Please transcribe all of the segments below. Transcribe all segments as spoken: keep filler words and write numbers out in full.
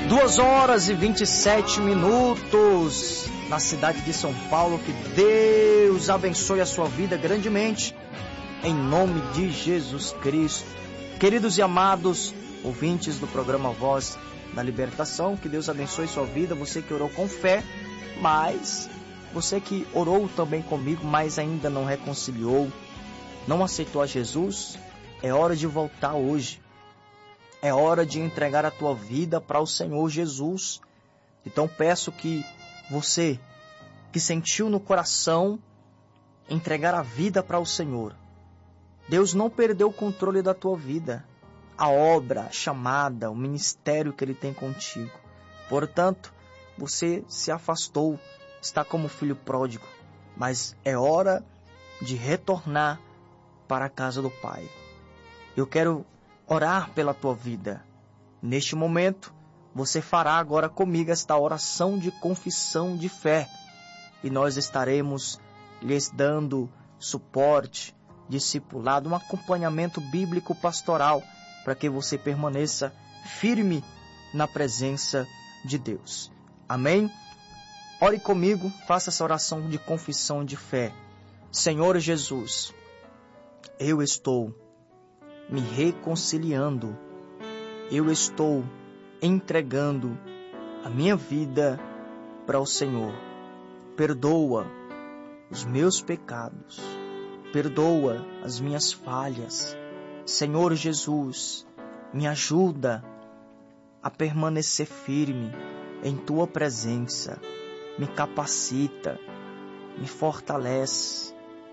Duas horas e vinte e sete minutos na cidade de São Paulo. Que Deus abençoe a sua vida grandemente, em nome de Jesus Cristo. Queridos e amados ouvintes do programa Voz da Libertação, que Deus abençoe sua vida. Você que orou com fé, mas você que orou também comigo, mas ainda não reconciliou, não aceitou a Jesus, é hora de voltar hoje. É hora de entregar a tua vida para o Senhor Jesus. Então peço que você, que sentiu no coração entregar a vida para o Senhor, Deus não perdeu o controle da tua vida, a obra, a chamada, o ministério que Ele tem contigo. Portanto, você se afastou, está como filho pródigo, mas é hora de retornar para a casa do Pai. Eu quero orar pela tua vida. Neste momento, você fará agora comigo esta oração de confissão de fé. E nós estaremos lhes dando suporte, discipulado, um acompanhamento bíblico pastoral, para que você permaneça firme na presença de Deus. Amém? Ore comigo, faça essa oração de confissão de fé. Senhor Jesus, eu estou me reconciliando, eu estou entregando a minha vida para o Senhor. Perdoa os meus pecados, perdoa as minhas falhas. Senhor Jesus, me ajuda a permanecer firme em Tua presença, me capacita, me fortalece,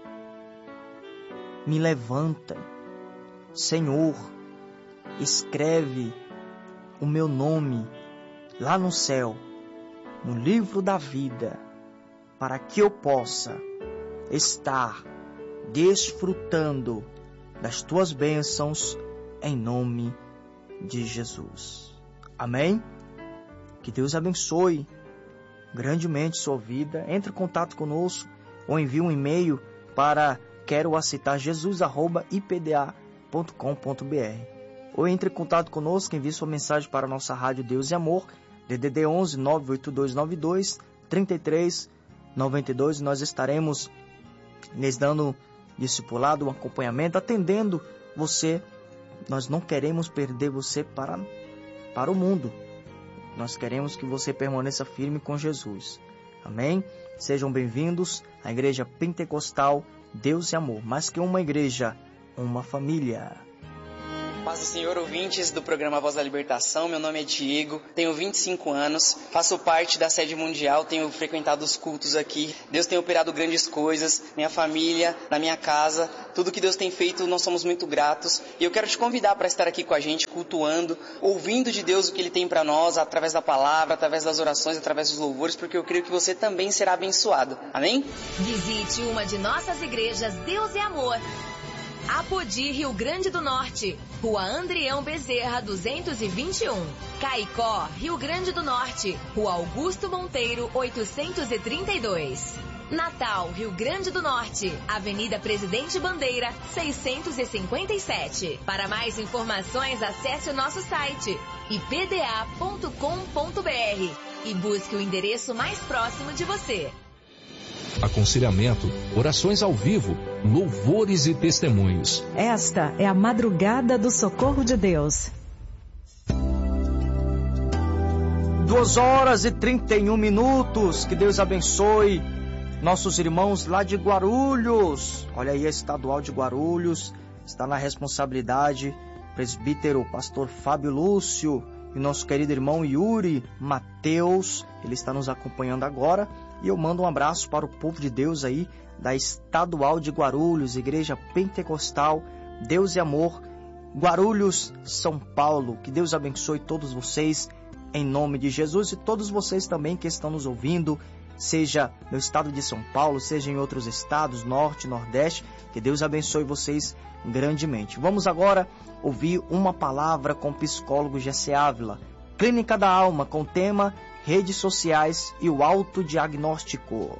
me levanta. Senhor, escreve o meu nome lá no céu, no livro da vida, para que eu possa estar desfrutando das Tuas bênçãos em nome de Jesus. Amém? Que Deus abençoe grandemente sua vida. Entre em contato conosco ou envie um e-mail para quero aceitar jesus arroba i p d a ponto com ponto b r, ou entre em contato conosco, envie sua mensagem para a nossa rádio Deus e Amor, D D D onze nove oito dois nove dois três três nove dois. Nós estaremos lhes dando discipulado, um acompanhamento, atendendo você. Nós não queremos perder você para, para o mundo. Nós queremos que você permaneça firme com Jesus. Amém? Sejam bem-vindos à Igreja Pentecostal Deus e Amor, mais que uma igreja, uma família. Paz do Senhor, ouvintes do programa Voz da Libertação. Meu nome é Diego, tenho vinte e cinco anos, faço parte da sede mundial, tenho frequentado os cultos aqui. Deus tem operado grandes coisas, minha família, na minha casa, tudo que Deus tem feito, nós somos muito gratos. E eu quero te convidar para estar aqui com a gente, cultuando, ouvindo de Deus o que Ele tem para nós, através da palavra, através das orações, através dos louvores, porque eu creio que você também será abençoado. Amém? Visite uma de nossas igrejas Deus e Amor. Apodi, Rio Grande do Norte, Rua Andrião Bezerra, duzentos e vinte e um. Caicó, Rio Grande do Norte, Rua Augusto Monteiro, oitocentos e trinta e dois. Natal, Rio Grande do Norte, Avenida Presidente Bandeira, seiscentos e cinquenta e sete. Para mais informações, acesse o nosso site i p d a ponto com ponto b r e busque o endereço mais próximo de você. Aconselhamento, orações ao vivo, louvores e testemunhos. Esta é a madrugada do socorro de Deus. Duas horas e trinta e um minutos. Que Deus abençoe nossos irmãos lá de Guarulhos. Olha aí, a estadual de Guarulhos está na responsabilidade presbítero pastor Fábio Lúcio e nosso querido irmão Yuri Mateus. Ele está nos acompanhando agora. E eu mando um abraço para o povo de Deus aí da estadual de Guarulhos, Igreja Pentecostal Deus e Amor, Guarulhos, São Paulo. Que Deus abençoe todos vocês em nome de Jesus, e todos vocês também que estão nos ouvindo, seja no estado de São Paulo, seja em outros estados, norte, nordeste. Que Deus abençoe vocês grandemente. Vamos agora ouvir uma palavra com o psicólogo Jessé Ávila, Clínica da Alma, com o tema redes sociais e o autodiagnóstico.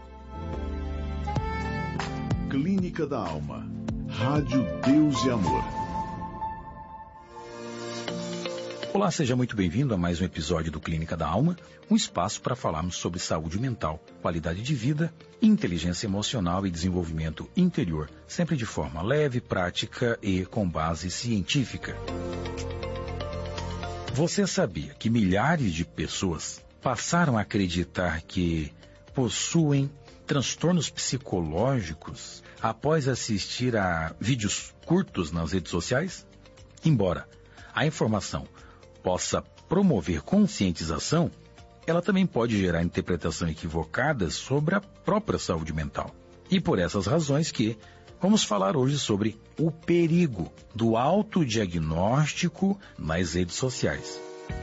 Clínica da Alma, Rádio Deus e Amor. Olá, seja muito bem-vindo a mais um episódio do Clínica da Alma, um espaço para falarmos sobre saúde mental, qualidade de vida, inteligência emocional e desenvolvimento interior, sempre de forma leve, prática e com base científica. Você sabia que milhares de pessoas passaram a acreditar que possuem transtornos psicológicos após assistir a vídeos curtos nas redes sociais? Embora a informação possa promover conscientização, ela também pode gerar interpretação equivocada sobre a própria saúde mental. E por essas razões que vamos falar hoje sobre o perigo do autodiagnóstico nas redes sociais.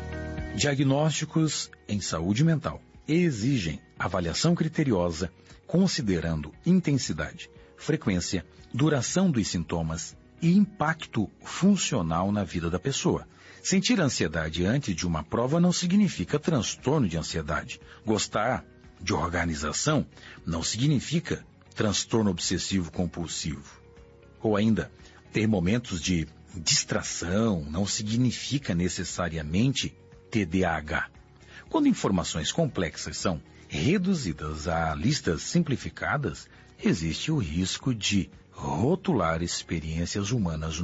Diagnósticos em saúde mental exigem avaliação criteriosa, considerando intensidade, frequência, duração dos sintomas e impacto funcional na vida da pessoa. Sentir ansiedade antes de uma prova não significa transtorno de ansiedade. Gostar de organização não significa transtorno obsessivo compulsivo. Ou ainda, ter momentos de distração não significa necessariamente T D A H. Quando informações complexas são reduzidas a listas simplificadas, existe o risco de rotular experiências humanas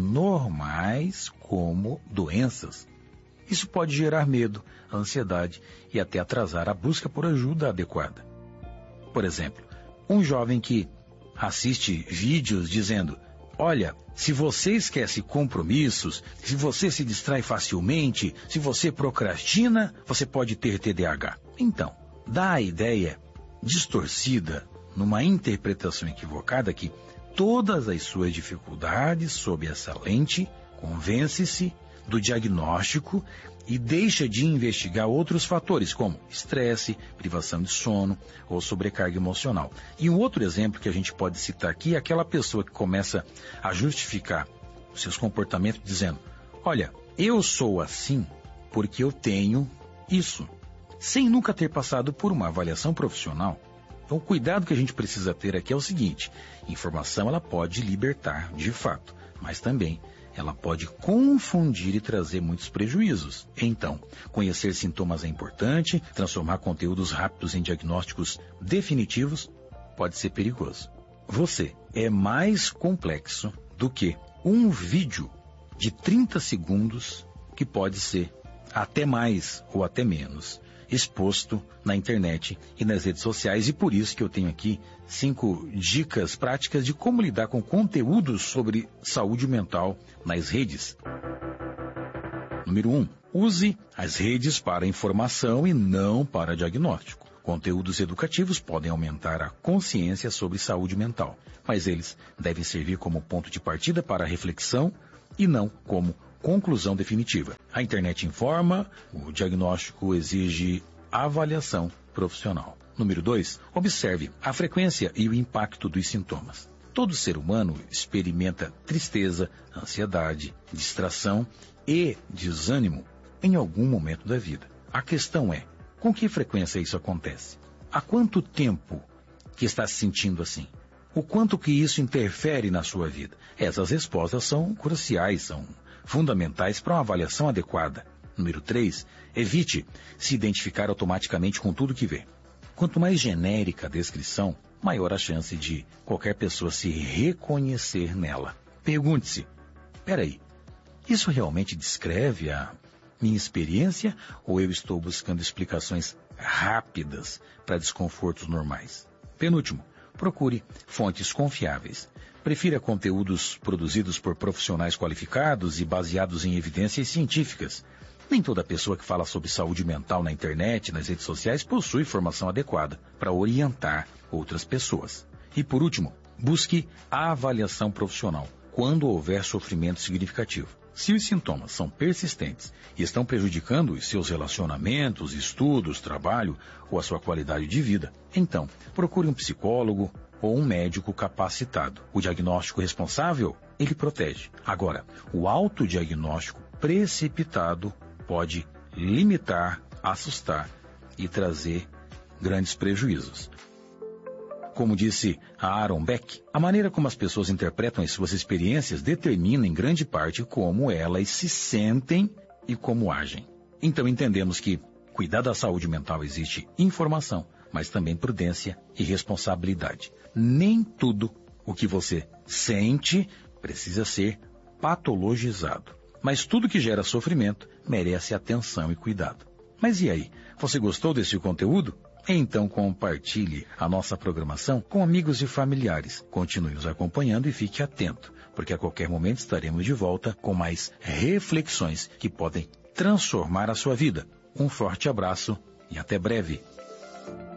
normais como doenças. Isso pode gerar medo, ansiedade e até atrasar a busca por ajuda adequada. Por exemplo, um jovem que assiste vídeos dizendo: olha, se você esquece compromissos, se você se distrai facilmente, se você procrastina, você pode ter T D A H. Então, dá a ideia distorcida, numa interpretação equivocada, que todas as suas dificuldades sob essa lente, convence-se do diagnóstico e deixa de investigar outros fatores, como estresse, privação de sono ou sobrecarga emocional. E um outro exemplo que a gente pode citar aqui é aquela pessoa que começa a justificar os seus comportamentos dizendo: olha, eu sou assim porque eu tenho isso, sem nunca ter passado por uma avaliação profissional. Então, o cuidado que a gente precisa ter aqui é o seguinte: informação ela pode libertar de fato, mas também ela pode confundir e trazer muitos prejuízos. Então, conhecer sintomas é importante, transformar conteúdos rápidos em diagnósticos definitivos pode ser perigoso. Você é mais complexo do que um vídeo de trinta segundos que pode ser até mais ou até menos exposto na internet e nas redes sociais, e por isso que eu tenho aqui cinco dicas práticas de como lidar com conteúdos sobre saúde mental nas redes. Número um, use as redes para informação e não para diagnóstico. Conteúdos educativos podem aumentar a consciência sobre saúde mental, mas eles devem servir como ponto de partida para a reflexão e não como conclusão definitiva. A internet informa, o diagnóstico exige avaliação profissional. Número dois, observe a frequência e o impacto dos sintomas. Todo ser humano experimenta tristeza, ansiedade, distração e desânimo em algum momento da vida. A questão é, com que frequência isso acontece? Há quanto tempo que está se sentindo assim? O quanto que isso interfere na sua vida? Essas respostas são cruciais, são fundamentais para uma avaliação adequada. Número três, evite se identificar automaticamente com tudo que vê. Quanto mais genérica a descrição, maior a chance de qualquer pessoa se reconhecer nela. Pergunte-se: peraí, isso realmente descreve a minha experiência ou eu estou buscando explicações rápidas para desconfortos normais? Penúltimo, procure fontes confiáveis. Prefira conteúdos produzidos por profissionais qualificados e baseados em evidências científicas. Nem toda pessoa que fala sobre saúde mental na internet, nas redes sociais, possui formação adequada para orientar outras pessoas. E por último, busque a avaliação profissional quando houver sofrimento significativo. Se os sintomas são persistentes e estão prejudicando os seus relacionamentos, estudos, trabalho ou a sua qualidade de vida, então procure um psicólogo ou um médico capacitado. O diagnóstico responsável, ele protege. Agora, o autodiagnóstico precipitado pode limitar, assustar e trazer grandes prejuízos. Como disse Aaron Beck, a maneira como as pessoas interpretam as suas experiências determina em grande parte como elas se sentem e como agem. Então entendemos que cuidar da saúde mental existe informação, mas também prudência e responsabilidade. Nem tudo o que você sente precisa ser patologizado. Mas tudo que gera sofrimento merece atenção e cuidado. Mas e aí? Você gostou desse conteúdo? Então compartilhe a nossa programação com amigos e familiares. Continue nos acompanhando e fique atento, porque a qualquer momento estaremos de volta com mais reflexões que podem transformar a sua vida. Um forte abraço e até breve.